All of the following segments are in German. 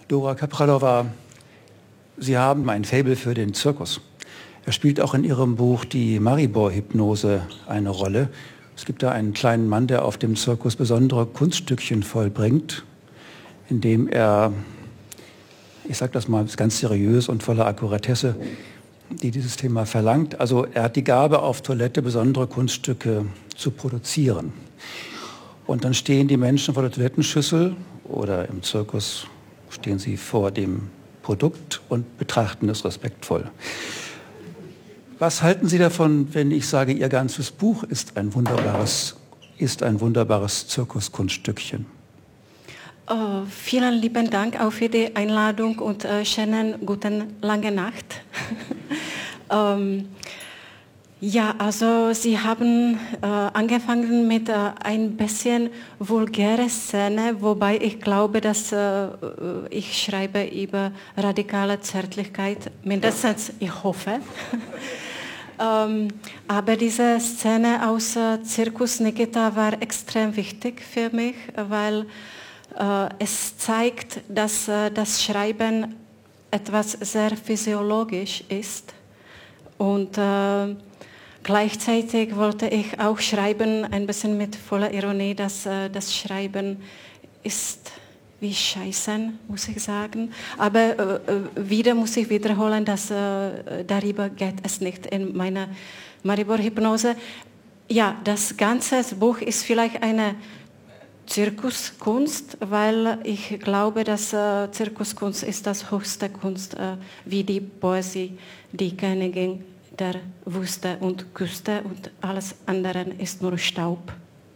Dora Kapralova, Sie haben ein Faible für den Zirkus. Er spielt auch in Ihrem Buch die Maribor-Hypnose eine Rolle. Es gibt da einen kleinen Mann, der auf dem Zirkus besondere Kunststückchen vollbringt, indem er, ich sage das mal ganz seriös und voller Akkuratesse, die dieses Thema verlangt. Also er hat die Gabe, auf Toilette besondere Kunststücke zu produzieren. Und dann stehen die Menschen vor der Toilettenschüssel oder im Zirkus stehen sie vor dem Produkt und betrachten es respektvoll. Was halten Sie davon, wenn ich sage, Ihr ganzes Buch ist ein wunderbares Zirkuskunststückchen? Vielen lieben Dank auch für die Einladung und schönen guten lange Nacht. Ja, also Sie haben angefangen mit ein bisschen vulgäre Szene, wobei ich glaube, dass ich schreibe über radikale Zärtlichkeit, mindestens ich hoffe. Aber diese Szene aus Zirkus Nikita war extrem wichtig für mich, weil es zeigt, dass das Schreiben etwas sehr physiologisch ist. Und gleichzeitig wollte ich auch schreiben, ein bisschen mit voller Ironie, dass das Schreiben ist wie Scheißen, muss ich sagen. Aber wieder muss ich wiederholen, dass darüber geht es nicht in meiner Maribor-Hypnose. Ja, das ganze Buch ist vielleicht eine Zirkuskunst, weil ich glaube, dass Zirkuskunst ist das höchste Kunst, wie die Poesie, die Königin der Wüste und Küste und alles andere ist nur Staub.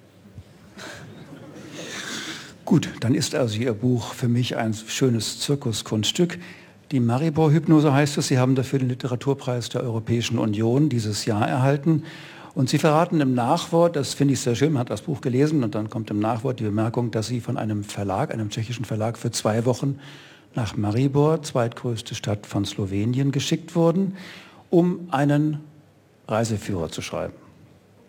Gut, dann ist also Ihr Buch für mich ein schönes Zirkuskunststück. Die Maribor-Hypnose heißt es, Sie haben dafür den Literaturpreis der Europäischen Union dieses Jahr erhalten. Und Sie verraten im Nachwort, das finde ich sehr schön, man hat das Buch gelesen und dann kommt im Nachwort die Bemerkung, dass Sie von einem Verlag, einem tschechischen Verlag, für 2 Wochen nach Maribor, zweitgrößte Stadt von Slowenien, geschickt wurden, um einen Reiseführer zu schreiben.